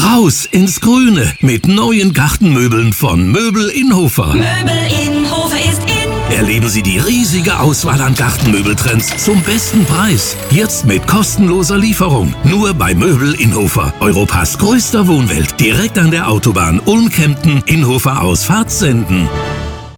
Raus ins Grüne mit neuen Gartenmöbeln von Möbel Inhofer. Möbel Inhofer ist in. Erleben Sie die riesige Auswahl an Gartenmöbeltrends zum besten Preis. Jetzt mit kostenloser Lieferung. Nur bei Möbel Inhofer. Europas größter Wohnwelt. Direkt an der Autobahn Ulm-Kempten, Inhofer Ausfahrt Senden.